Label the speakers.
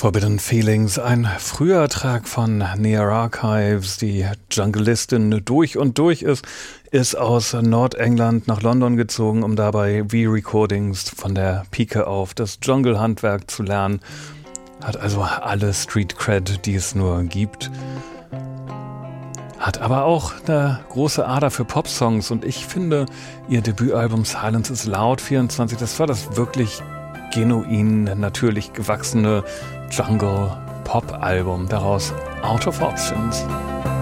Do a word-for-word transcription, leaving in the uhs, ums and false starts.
Speaker 1: Forbidden Feelings, ein früher Track von Near Archives, die Jungleistin durch und durch ist, ist aus Nordengland nach London gezogen, um dabei Re-Recordings von der Pike auf das Jungle-Handwerk zu lernen. Hat also alle Street-Cred, die es nur gibt. Hat aber auch eine große Ader für Popsongs und ich finde, ihr Debütalbum Silence is Loud vierundzwanzig, das war das wirklich genuin, natürlich gewachsene Jungle-Pop-Album, daraus Out of Options.